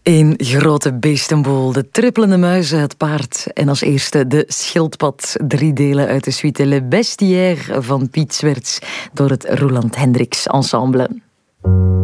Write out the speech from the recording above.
Een grote beestenboel, de trippelende muizen, het paard en als eerste de schildpad. 3 delen uit de suite Le Bestiaire van Piet Swerts door het Roland Hendricks Ensemble.